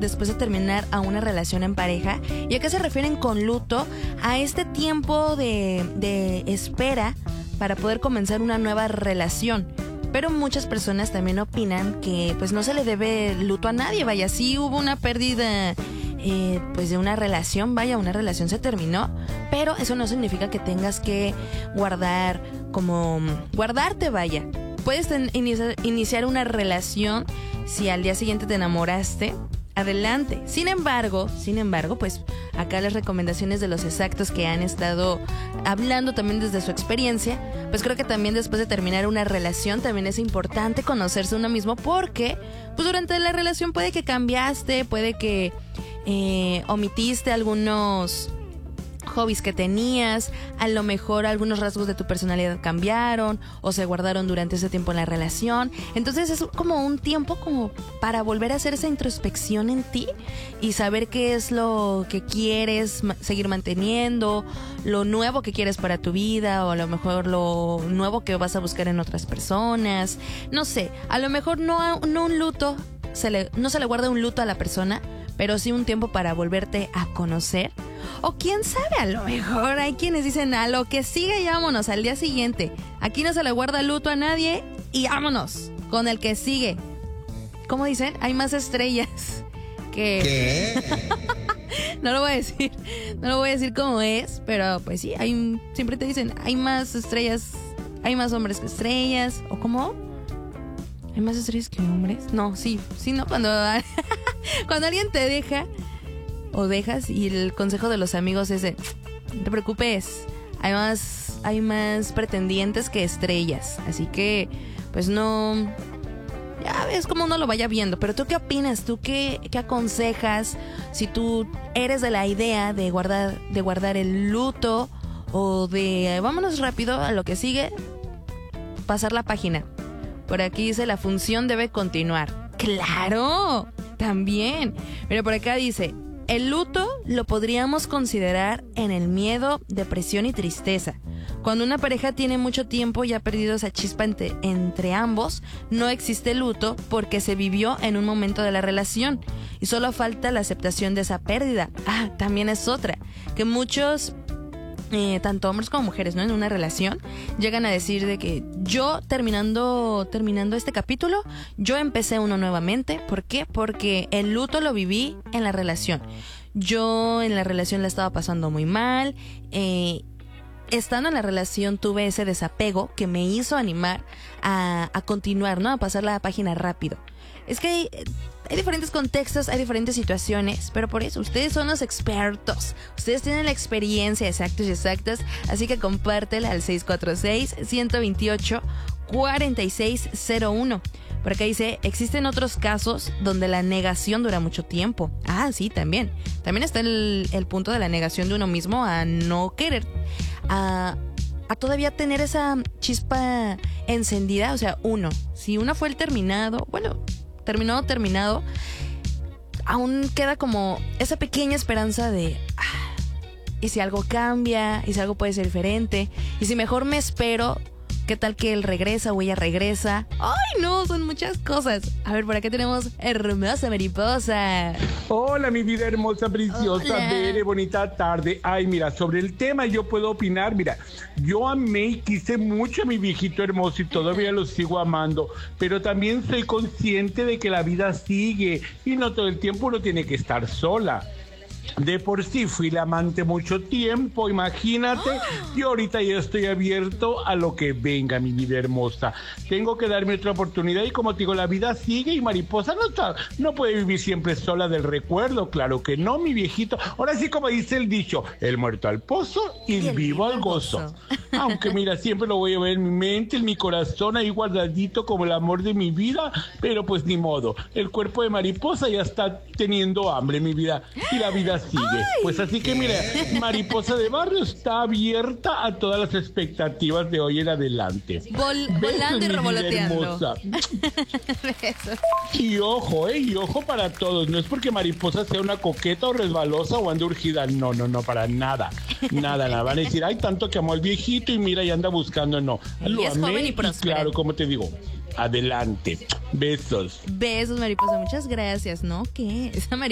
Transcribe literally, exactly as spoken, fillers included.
después de terminar a una relación en pareja. ¿Y a qué se refieren con luto? A este tiempo de, de espera para poder comenzar una nueva relación. Pero muchas personas también opinan que pues no se le debe luto a nadie, vaya, sí hubo una pérdida eh, pues de una relación, vaya, una relación se terminó, pero eso no significa que tengas que guardar como, guardarte, vaya. Puedes ten, inicia, iniciar una relación si al día siguiente te enamoraste, adelante. Sin embargo, sin embargo, pues acá las recomendaciones de los exactos que han estado hablando también desde su experiencia, pues creo que también después de terminar una relación también es importante conocerse uno mismo, porque pues durante la relación puede que cambiaste, puede que eh, omitiste algunos hobbies que tenías, a lo mejor algunos rasgos de tu personalidad cambiaron o se guardaron durante ese tiempo en la relación. Entonces es como un tiempo como para volver a hacer esa introspección en ti y saber qué es lo que quieres ma- seguir manteniendo, lo nuevo que quieres para tu vida, o a lo mejor lo nuevo que vas a buscar en otras personas. No sé, a lo mejor no, no un luto, se le, no se le guarda un luto a la persona, pero sí un tiempo para volverte a conocer. O quién sabe, a lo mejor hay quienes dicen a lo que sigue y vámonos al día siguiente. Aquí no se le guarda luto a nadie y vámonos con el que sigue. ¿Cómo dicen? Hay más estrellas que... ¿Qué? No lo voy a decir, no lo voy a decir cómo es, pero pues sí, hay, siempre te dicen, hay más estrellas, hay más hombres que estrellas, ¿o cómo? ¿Hay más estrellas que hombres? No, sí, sí, no, cuando... Cuando alguien te deja o dejas y el consejo de los amigos es de, no te preocupes, hay más, hay más pretendientes que estrellas, así que pues no, ya ves cómo uno lo vaya viendo. Pero ¿tú qué opinas? ¿Tú qué, qué aconsejas? Si tú eres de la idea de guardar, de guardar el luto o de vámonos rápido a lo que sigue, pasar la página. Por aquí dice la función debe continuar. ¡Claro! También. Pero por acá dice, el luto lo podríamos considerar en el miedo, depresión y tristeza. Cuando una pareja tiene mucho tiempo y ha perdido esa chispa entre, entre ambos, no existe luto porque se vivió en un momento de la relación y solo falta la aceptación de esa pérdida. Ah, también es otra, que muchos... Eh, tanto hombres como mujeres, ¿no? En una relación llegan a decir de que yo terminando terminando este capítulo, yo empecé uno nuevamente. ¿Por qué? Porque el luto lo viví en la relación. Yo en la relación la estaba pasando muy mal. Eh, estando en la relación tuve ese desapego que me hizo animar a, a continuar, ¿no? A pasar la página rápido. Es que hay, hay diferentes contextos, hay diferentes situaciones, pero por eso ustedes son los expertos. Ustedes tienen la experiencia, exactos y exactas, así que compártela al seis cuatro seis, uno dos ocho, cuatro seis cero uno. Por acá dice, existen otros casos donde la negación dura mucho tiempo. Ah, sí, también. También está el, el punto de la negación de uno mismo a no querer, a... a todavía tener esa chispa encendida. O sea, uno, si uno fue el terminado, bueno, terminado, terminado, aún queda como esa pequeña esperanza de, ah, y si algo cambia, y si algo puede ser diferente, y si mejor me espero, ¿qué tal que él regresa o ella regresa? ¡Ay, no! Son muchas cosas. A ver, por acá tenemos hermosa mariposa. Hola, mi vida hermosa, preciosa, Hola. Bere, bonita tarde. Ay, mira, sobre el tema yo puedo opinar. Mira, yo amé y quise mucho a mi viejito hermoso y todavía lo sigo amando, pero también soy consciente de que la vida sigue y no todo el tiempo uno tiene que estar sola. De por sí fui la amante mucho tiempo, imagínate, y ahorita ya estoy abierto a lo que venga, mi vida hermosa. Tengo que darme otra oportunidad y como te digo, la vida sigue y mariposa no está, no puede vivir siempre sola del recuerdo, claro que no, mi viejito. Ahora sí, como dice el dicho, el muerto al pozo y el vivo al gozo. Aunque mira, siempre lo voy a ver en mi mente, en mi corazón, ahí guardadito como el amor de mi vida, pero pues ni modo, el cuerpo de mariposa ya está teniendo hambre, mi vida, y la vida sigue. Ay. Pues así que mira, Mariposa de Barrio está abierta a todas las expectativas de hoy en adelante. Vol volando y revoloteando. Besos. Y ojo, eh, y ojo para todos, no es porque Mariposa sea una coqueta o resbalosa o ande urgida, no, no, no, para nada, nada, nada, van a decir, ay, tanto que amó al viejito y mira, y anda buscando, no, lo y es amé joven y y próspera. claro, como te digo, adelante, besos. Besos, mariposa, muchas gracias, ¿no? ¿Qué? Esa mariposa